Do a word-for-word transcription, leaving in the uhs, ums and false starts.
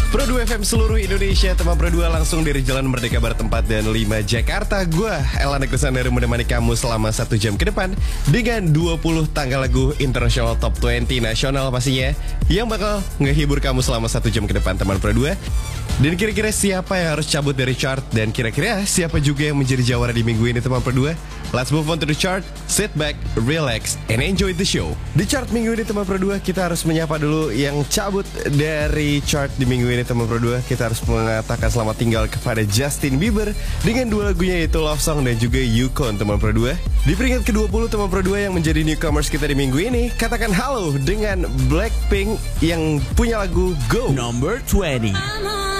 Pro dua F M seluruh Indonesia, teman Pro dua langsung dari Jalan Merdeka Barat empat dan lima Jakarta. Gua Elan Kusandari menemani kamu selama satu jam ke depan dengan dua puluh tanggal lagu internasional top dua puluh nasional pastinya, yang bakal ngehibur kamu selama satu jam ke depan teman Pro dua. Dan kira-kira siapa yang harus cabut dari chart, dan kira-kira siapa juga yang menjadi jawara di minggu ini teman Pro dua? Let's move on to the chart. Sit back, relax, and enjoy the show. Di chart minggu ini teman Pro dua, kita harus menyapa dulu yang cabut dari chart di minggu ini teman Pro dua. Kita harus mengatakan selamat tinggal kepada Justin Bieber dengan dua lagunya, yaitu Love Song dan juga Yukon teman Pro dua. Di peringkat ke dua puluh teman Pro dua yang menjadi newcomers kita di minggu ini, katakan halo dengan Blackpink yang punya lagu Go. Number twenty.